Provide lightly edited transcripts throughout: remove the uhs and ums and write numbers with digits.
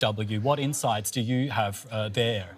BSW. What insights do you have there?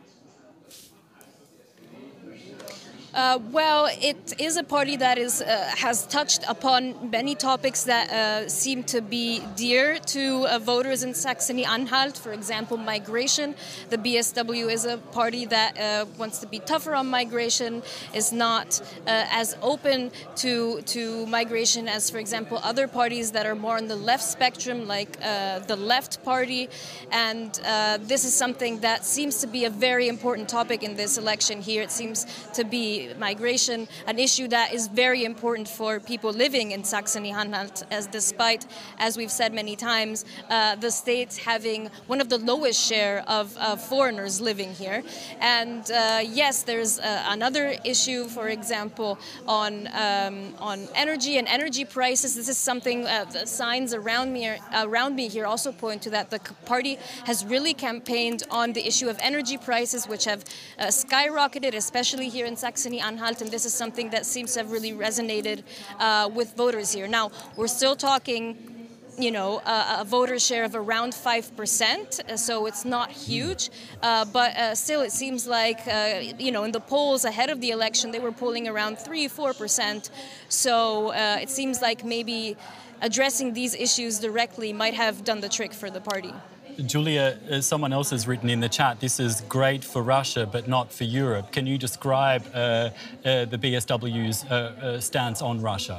Well, it is a party that has touched upon many topics that seem to be dear to voters in Saxony-Anhalt. For example, migration. The BSW is a party that wants to be tougher on migration, is not as open to migration as, for example, other parties that are more on the left spectrum, like the Left Party. And this is something that seems to be a very important topic in this election here. It seems to be migration, an issue that is very important for people living in Saxony-Anhalt, as despite, as we've said many times, the state having one of the lowest share of foreigners living here. And yes, there's another issue, for example, on energy and energy prices. This is something the signs around me here also point to, that the party has really campaigned on the issue of energy prices, which have skyrocketed, especially here in Saxony-Anhalt, and this is something that seems to have really resonated with voters here. Now, we're still talking, you know, a voter share of around 5%, so it's not huge, but still it seems like, you know, in the polls ahead of the election, they were polling around 3–4%, so it seems like maybe addressing these issues directly might have done the trick for the party. Julia, someone else has written in the chat, this is great for Russia, but not for Europe. Can you describe the BSW's stance on Russia?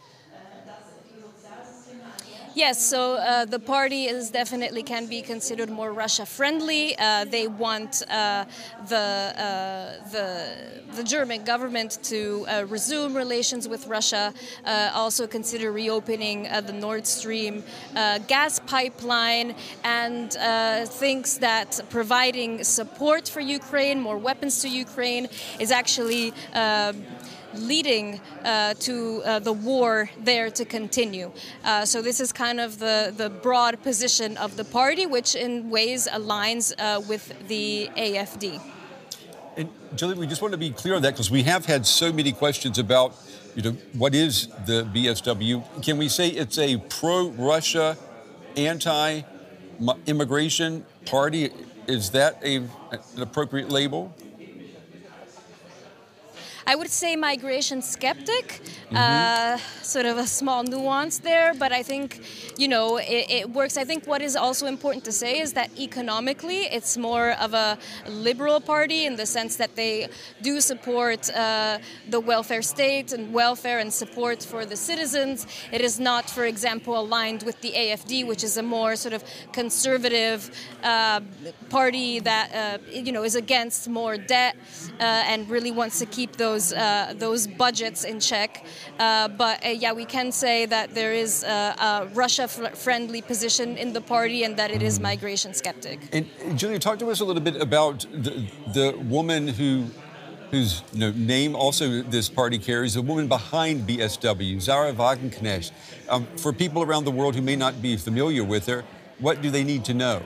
Yes, so the party is definitely can be considered more Russia-friendly. They want the German government to resume relations with Russia, also consider reopening the Nord Stream gas pipeline, and thinks that providing support for Ukraine, more weapons to Ukraine, is actually leading to the war there to continue. So this is kind of the broad position of the party, which in ways aligns with the AFD. And Julia, we just want to be clear on that, because we have had so many questions about, you know, what is the BSW? Can we say it's a pro-Russia, anti-immigration party? Is that an appropriate label? I would say migration skeptic, sort of a small nuance there, but I think, you know, it works. I think what is also important to say is that economically it's more of a liberal party, in the sense that they do support the welfare state and welfare and support for the citizens. It is not, for example, aligned with the AFD, which is a more sort of conservative party that, you know, is against more debt and really wants to keep those budgets in check. But yeah, we can say that there is a Russia-friendly position in the party, and that it is migration skeptic. And Julia, talk to us a little bit about the woman whose name also this party carries, the woman behind BSW, Sarah Wagenknecht. For people around the world who may not be familiar with her, what do they need to know?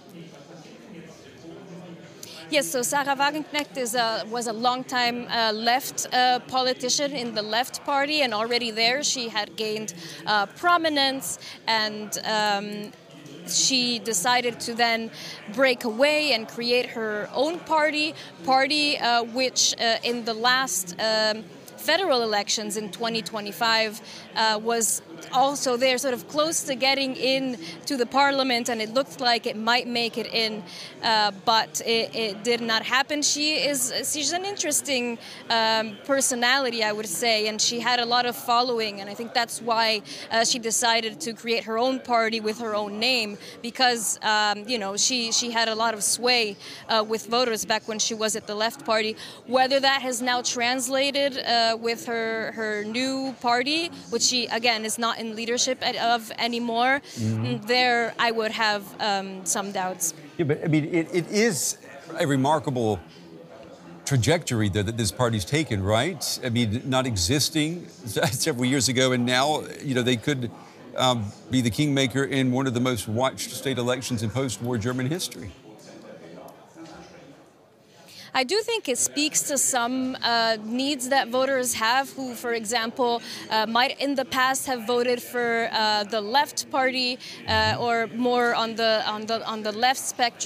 Yes, so Sarah Wagenknecht was a long-time left politician in the Left Party, and already there she had gained prominence, and she decided to then break away and create her own party, which in the last federal elections in 2025 was also there, sort of close to getting in to the parliament, and it looked like it might make it in, but it did not happen. She's an interesting personality, I would say, and she had a lot of following, and I think that's why she decided to create her own party with her own name, because you know, she had a lot of sway with voters back when she was at the Left Party. Whether that has now translated with her new party, which she again is not in leadership of anymore, there I would have some doubts. Yeah, but I mean, it is a remarkable trajectory that this party's taken, right? I mean, not existing several years ago, and now, you know, they could be the kingmaker in one of the most watched state elections in post-war German history. I do think it speaks to some needs that voters have who, for example, might in the past have voted for the left party or more on the left spectrum.